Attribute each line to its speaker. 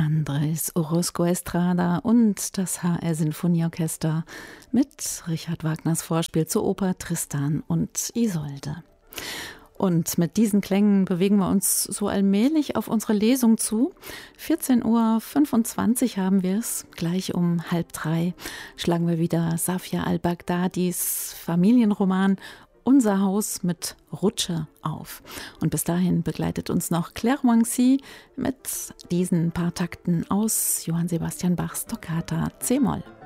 Speaker 1: Andrés Orozco Estrada und das HR Sinfonieorchester mit Richard Wagners Vorspiel zur Oper Tristan und Isolde. Und mit diesen Klängen bewegen wir uns so allmählich auf unsere Lesung zu. 14.25 Uhr haben wir es. Gleich um 2:30 schlagen wir wieder Safia al-Baghdadis Familienroman Unser Haus mit Rutsche auf. Und bis dahin begleitet uns noch Claire Wangxi mit diesen paar Takten aus Johann Sebastian Bachs Toccata C-Moll.